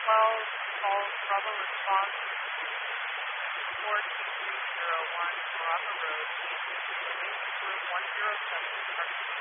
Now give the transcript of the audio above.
12, call Bravo response 42301 Morocco Road, Wing Group 107,